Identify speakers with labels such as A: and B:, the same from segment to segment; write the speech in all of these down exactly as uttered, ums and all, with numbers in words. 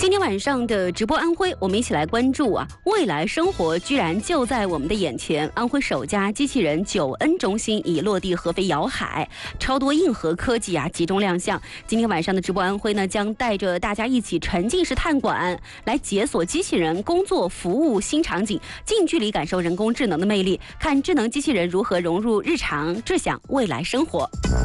A: 今天晚上的直播安徽，我们一起来关注啊，未来生活居然就在我们的眼前。安徽首家机器人九恩中心已落地合肥瑶海，超多硬核科技啊集中亮相。今天晚上的直播安徽呢，将带着大家一起沉浸式探馆，来解锁机器人工作服务新场景，近距离感受人工智能的魅力，看智能机器人如何融入日常，智享未来生活。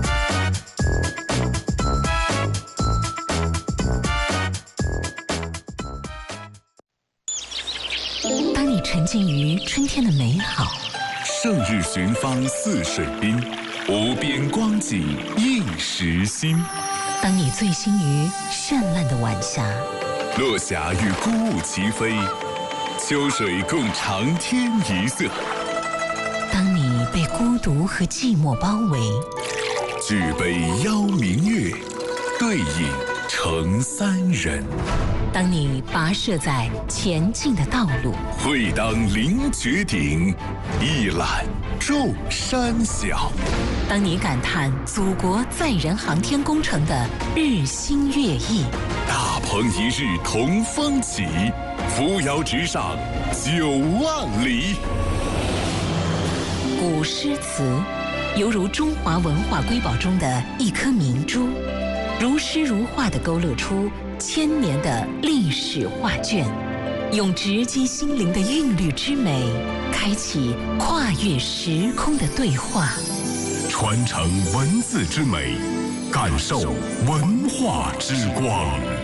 B: 当你沉浸于春天的美好，
C: 胜日寻芳泗水滨，无边光景映时新。
B: 当你醉心于绚烂的晚霞，
C: 落霞与孤鹜齐飞，秋水共长天一色。
B: 当你被孤独和寂寞包围，
C: 举杯邀明月，对影成三人。
B: 当你跋涉在前进的道路，
C: 会当凌绝顶，一览众山小。
B: 当你感叹祖国载人航天工程的日新月异，
C: 大鹏一日同风起，扶摇直上九万里。
B: 古诗词犹如中华文化瑰宝中的一颗明珠，如诗如画地勾勒出千年的历史画卷，用直击心灵的韵律之美，开启跨越时空的对话，
C: 传承文字之美，感受文化之光。